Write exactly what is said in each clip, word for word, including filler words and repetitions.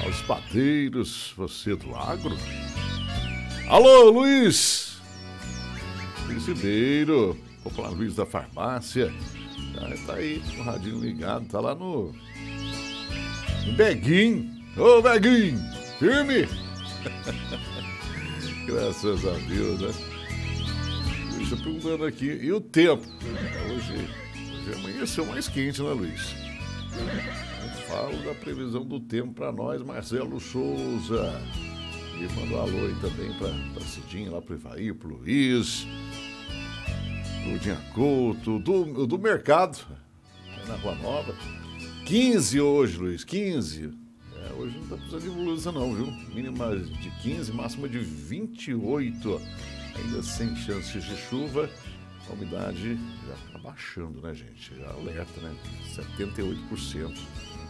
Aos padeiros, você do agro. Alô, Luiz! Luiz Ribeiro, popular Luiz da farmácia. Tá, tá aí com o radinho ligado, tá lá no... no Beguim. Ô, Beguim! Firme! Graças a Deus, né? Luiz, tô perguntando aqui, e o tempo? Hoje, hoje amanheceu mais quente, né, Luiz? Eu falo da previsão do tempo pra nós, Marcelo Souza. E manda um alô aí também pra, pra Cidinha, lá pro Ivaí, pro Luiz, pro Dinha Couto, do, do mercado, na Rua Nova. quinze hoje, Luiz, quinze. É, hoje não tá precisando de blusa não, viu? Mínima de quinze, máxima de vinte e oito. Ainda sem chances de chuva. A umidade já tá baixando, né, gente? Já alerta, né? setenta e oito por cento.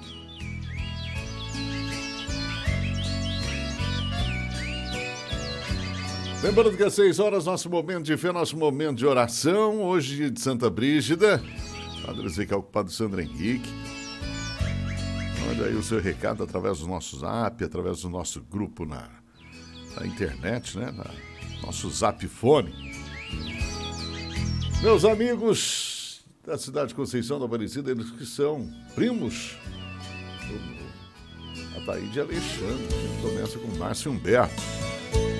Lembrando que às seis horas, nosso momento de fé, nosso momento de oração. Hoje de Santa Brígida. Padre Ezequiel com o Padre Sandro Henrique. Manda aí o seu recado através do nosso zap, através do nosso grupo na, na internet, né? Na, nosso zap fone. Meus amigos da cidade de Conceição da Aparecida, eles que são primos do Ataíde Alexandre. A gente começa com Márcio Humberto.